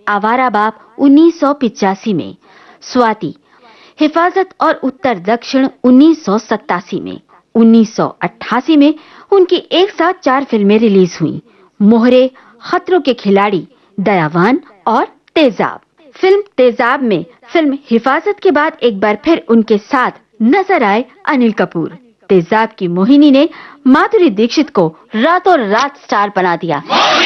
आवारा बाप 1985 में, स्वाति, हिफाजत और उत्तर दक्षिण 1987 में, 1988 में उनकी एक साथ 4 फिल्में रिलीज हुईं, मोहरे, खतरों के खिलाड़ी, दयावान और तेजाब। फिल्म तेजाब में फिल्म हिफाजत के बाद एक बार फिर उनके साथ नजर आए अनिल कपूर। तेजाब की मोहिनी ने माधुरी दीक्षित को रातों रात स्टार बना दिया।